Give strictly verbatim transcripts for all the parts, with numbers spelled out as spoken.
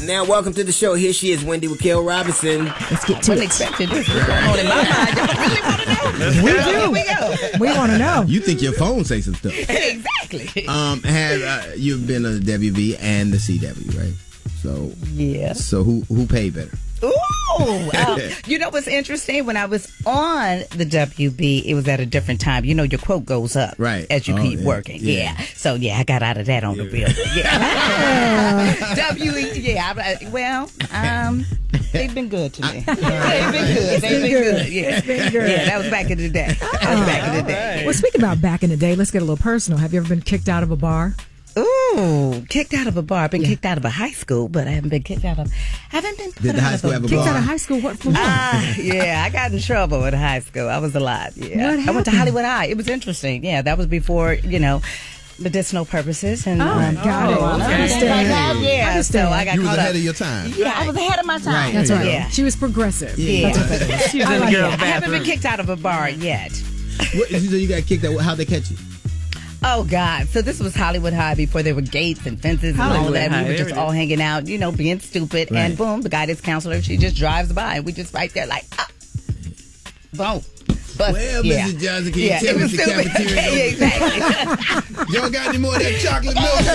now welcome to the show. Here she is, Wendy Wakil Robinson. Let's get to it. Expected this. What's going on in my mind? Y'all really want to know? We do. Here we go. We want to know. You think your phone say some stuff? Exactly. Um, have uh, you've been on the W V and the C W, right? So yeah. So who who paid better? Ooh, um, you know what's interesting? When I was on the W B, it was at a different time. You know, your quote goes up right as you oh, keep yeah. working. Yeah. Yeah. So yeah, I got out of that on yeah. the real. Yeah. W E. Yeah. I, well, um, they've been good to me. They've been good. They've been good. Yeah. It's been good. Yeah. That was back in the day. That was back in the day. Well, speaking about back in the day, let's get a little personal. Have you ever been kicked out of a bar? Ooh, kicked out of a bar. I've been yeah. kicked out of a high school, but I haven't been kicked out of. I haven't been. Did the high school have a bar? Kicked out of high school? What for? Ah, uh, yeah, I got in trouble at high school. I was a lot. Yeah, what I went to Hollywood High. It was interesting. Yeah, that was before you know. medicinal purposes and oh, um, got oh, it. okay. Understand. Yeah, I understand. so I got you was caught ahead up. of your time. Yeah, I was ahead of my time. Right. That's right. Yeah. She was progressive. Yeah, That's she was I in like the girls' that. bathroom. I haven't been kicked out of a bar yet. What, so you got kicked out? How'd they catch you? Oh, God. So this was Hollywood High before there were gates and fences and Hollywood all that. High, We were just there all hanging out, you know, being stupid. Right. And boom, the guidance counselor, she just drives by. And we just right there like, ah. Boom. But, Well, yeah. Missus Johnson, can you Yeah, tell it me was the stupid. cafeteria? Yeah, exactly. Y'all got any more of that chocolate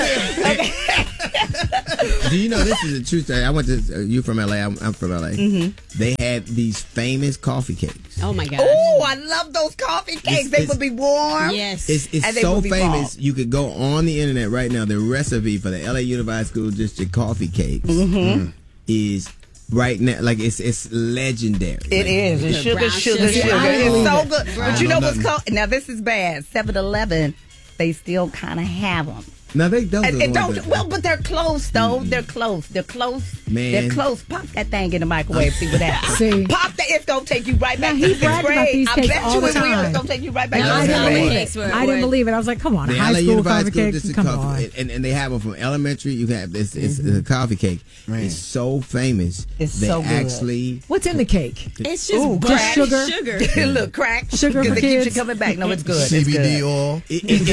milk there? Do you know this is a true story? I went to, uh, you from L A, I'm, I'm from L A. Mm-hmm. They had these famous coffee cakes. Oh, my God. Oh, I love those coffee cakes. It's, they it's, would be warm. Yes. It's, it's And they so would be famous, bomb. you could go on the internet right now. The recipe for the L A Unified School District coffee cakes Mm-hmm. is right now, like it's it's legendary. It is. It's sugar, brown sugar, sugar. sugar. I It's believe so it. good. I But you don't know know what's nothing. called? Now, this is bad. seven eleven, they still kind of have them. Now they don't. And, do and the don't, ones that- well, but they're close, though. They're close. They're close. Man. They're close. Pop that thing in the microwave. See what happens. See. Pop that. It's going to take you right back Now, to he sixth bragged about grade. these I cakes bet all you the it will. time. It's going to take you right back And to I sixth didn't grade. believe Cakes it. were- I didn't were- believe it. I was like, come on, The high L A school Unified coffee School cake. District Come coffee, on. and, and they have them from elementary. You can have this. It's Mm-hmm. a coffee cake. Man. It's so famous. It's they so good. actually. What's in the cake? It's just Ooh, black crack. sugar. sugar. Look, crack. Sugar Because for it keeps kids. you coming back. No, it's good. C It's B D good. oil. It, it,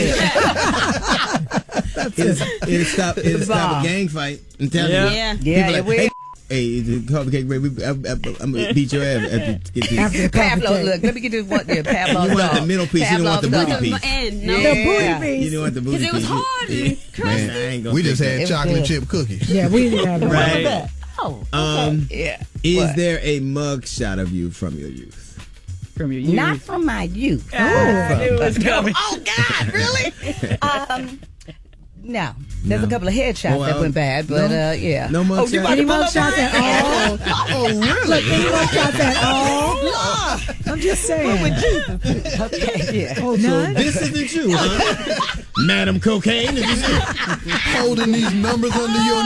it, it'll, it'll stop. It'll stop Bomb. a gang fight. I'm telling Yeah. you. Yeah. Yeah, People it like, will. hey, hey, the coffee cake, baby. I'm, I'm, I'm gonna beat your ass after get this. After the coffee Pavlov, cake. look, let me get this one there. Pavlov's You want the dog. middle piece, you don't want the Pavlov's booty dog. piece. And no. Yeah. The booty piece. You know what the booty Because it was piece hard is. and crusty. Man, I ain't gonna We just take had It was chocolate good. chip cookies. Yeah, we didn't have that. Right. Oh, Um, yeah. Is What? there a mug shot of you from your youth? From your youth. Not from my youth. Oh, I knew it was coming. Oh, God, really? um, no. There's No. a couple of headshots Oh, well, that went bad, but no? uh, yeah. No mug oh, you shots? about Any to pull mug up shots mine? at all? Oh, really? Look, any mug shots at all? I'm just saying. Okay, yeah. Oh, none? This isn't you, huh? Madam Cocaine? Is this you? Holding these numbers under your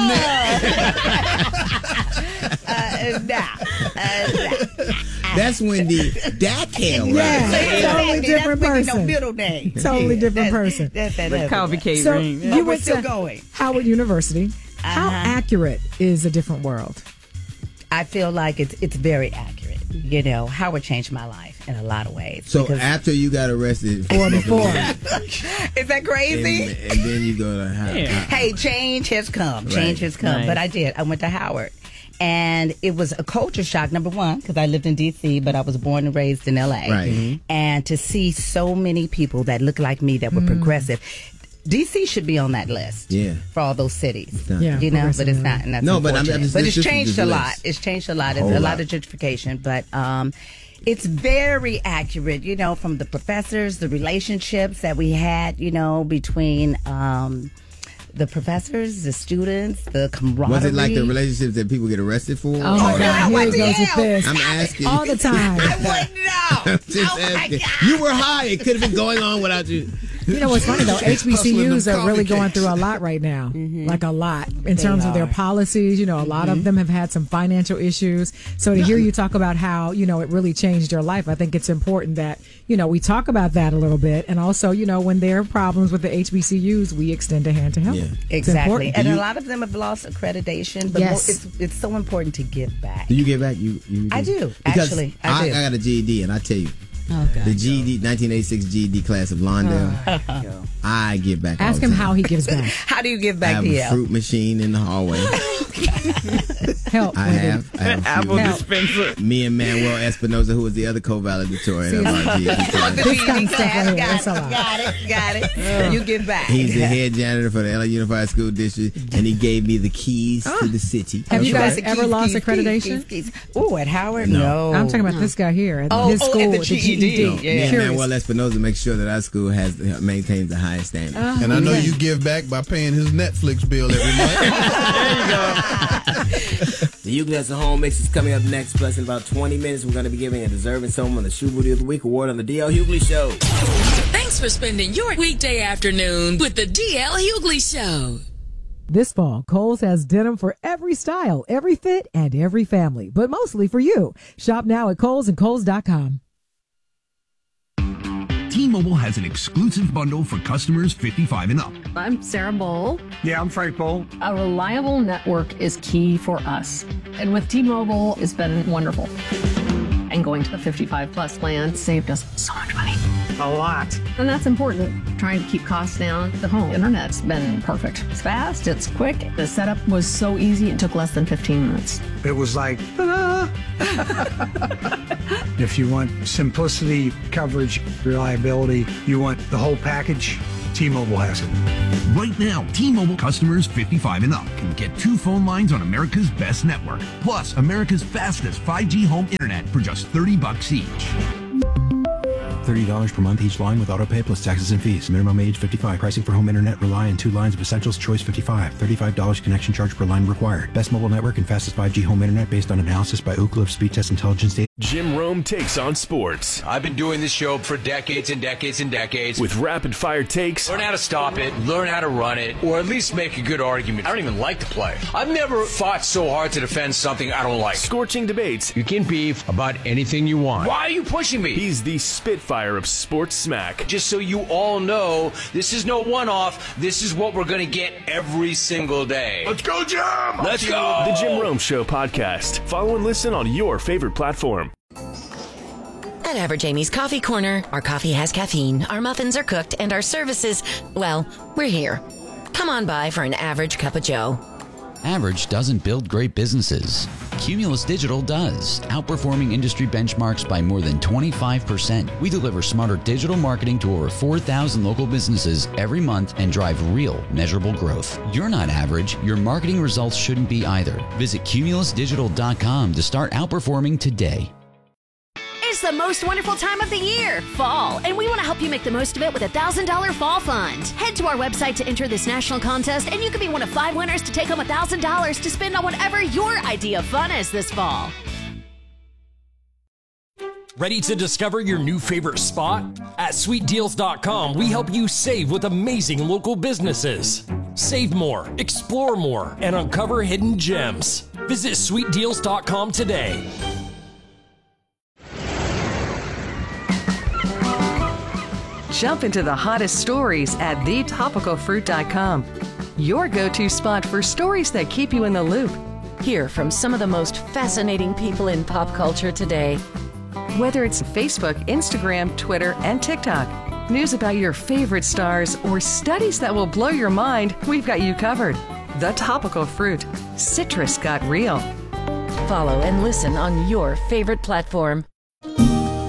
neck. Uh, nah. Uh, nah. That's Wendy Dackel, right? Yeah. Exactly. Totally different That's Wendy, person. No middle name. Totally different That's- person. That's that The other coffee one. cake So ring. you But we're went still to going. Howard University. How Uh-huh. accurate is a different world? I feel like it's it's very accurate. You know, Howard changed my life in a lot of ways. So because- after you got arrested, Or before? is that and, crazy? and then you go to how, Yeah. Hey, change has come. Change Right. has come. Right. But I did. I went to Howard. And it was a culture shock, number one, because I lived in D C, but I was born and raised in L A. Right. Mhm. And to see so many people that look like me that were progressive. D C should be on that list Yeah. for all those cities. not. Yeah, You know, but it's progressive. not. And that's No, but I'm- unfortunate. I'm just- but this- it's this is changed the a lot. list. It's changed a lot. It's Whole a lot lot. of gentrification, but um, it's very accurate, you know, from the professors, the relationships that we had, you know, between um, the professors, the students, the camaraderie. Was it like the relationships that people get arrested for? Oh, my no, God. I Here went he to goes with Yale. this. I'm asking. All the time. I wouldn't know. I'm just Oh, my asking. God. You were high. It could have been going on without you. You know what's funny though? H B C Us Hustling them are really coffee going cakes. through a lot right now, Mm-hmm. like a lot in terms of their are. policies. You know, a lot of them have had some financial issues. So to hear you talk about how you know it really changed your life, I think it's important that you know we talk about that a little bit, and also you know when there are problems with the H B C Us, we extend a hand to help. Yeah. It's Exactly. important. And Do a you- lot of them have lost accreditation, but Yes. mo- it's it's so important to give back. Do you get back? You, you I do, Because actually. I do. I got a G E D, and I tell you, Okay. The G E D, nineteen eighty-six G E D class of Lawndale. Go. I give back. Ask all the him time. how he gives back. How do you give I back have to a you? fruit machine in the hallway. Help. I with it. have. I have a Apple few. Help. dispenser. Me and Manuel Espinoza, who was the other co-valedictorian of our G E D class. This kind of stuff right here. Got That's a it, lot. got it, got it. You give back. He's the head janitor for the L A Unified School District, and he gave me the keys to the city. Have you That's guys the ever keys, lost keys, accreditation? keys, keys, keys. Oh, at Howard? No. No. I'm talking about this guy here at Oh, his oh, school, at the the G E D. G E D. Yeah. Me and Curious. Manuel Espinoza make sure that our school has maintains the highest standards. Oh, And I know yeah. you give back by paying his Netflix bill every month. The Hughley Has a Home Mix is coming up next. Plus, in about twenty minutes, we're going to be giving a deserving someone the Shoe Booty of the Week award on the D L Hughley Show. Thanks for spending your weekday afternoon with the D L Hughley Show. This fall, Kohl's has denim for every style, every fit, and every family, but mostly for you. Shop now at Kohl's and Kohl's dot com. T-Mobile has an exclusive bundle for customers fifty-five and up. I'm Sarah Bowl. Yeah, I'm Frank Bowl. A reliable network is key for us. And with T-Mobile, it's been wonderful. And going to the fifty-five plus plan saved us so much money. A lot. And that's important. Trying to keep costs down. The home internet's been perfect. It's fast, it's quick. The setup was so easy, it took less than fifteen minutes. It was like, ta-da! If you want simplicity, coverage, reliability, you want the whole package, T-Mobile has it. Right now, T-Mobile customers fifty-five and up can get two phone lines on America's best network, plus America's fastest five G home internet for just thirty bucks each. thirty dollars per month each line with autopay plus taxes and fees. Minimum age fifty-five. Pricing for home internet rely on two lines of Essentials Choice fifty-five. thirty-five dollars connection charge per line required. Best mobile network and fastest five G home internet based on analysis by Ookla of Speed Test Intelligence data. Jim Rome takes on sports. I've been doing this show for decades and decades and decades. With rapid fire takes. Learn how to stop it, learn how to run it, or at least make a good argument. I don't even like the play. I've never fought so hard to defend something I don't like. Scorching debates. You can beef about anything you want. Why are you pushing me? He's the Spitfire of sports smack. Just so you all know, this is no one-off. This is what we're going to get every single day. Let's go, Jim! Let's go! The Jim Rome Show podcast. Follow and listen on your favorite platform. At Average Amy's Coffee Corner, our coffee has caffeine, our muffins are cooked, and our services, well, we're here. Come on by for an average cup of joe. Average doesn't build great businesses. Cumulus Digital does, outperforming industry benchmarks by more than twenty-five percent. We deliver smarter digital marketing to over four thousand local businesses every month and drive real, measurable growth. You're not average. Your marketing results shouldn't be either. Visit cumulus digital dot com to start outperforming today. It's the most wonderful time of the year, fall, and we want to help you make the most of it with a one thousand dollars fall fund. Head to our website to enter this national contest, and you could be one of five winners to take home one thousand dollars to spend on whatever your idea of fun is this fall. Ready to discover your new favorite spot? At sweet deals dot com, we help you save with amazing local businesses. Save more, explore more, and uncover hidden gems. Visit sweet deals dot com today. Jump into the hottest stories at the topical fruit dot com. Your go-to spot for stories that keep you in the loop. Hear from some of the most fascinating people in pop culture today. Whether it's Facebook, Instagram, Twitter, and TikTok, news about your favorite stars, or studies that will blow your mind, we've got you covered. The Topical Fruit. Citrus got real. Follow and listen on your favorite platform.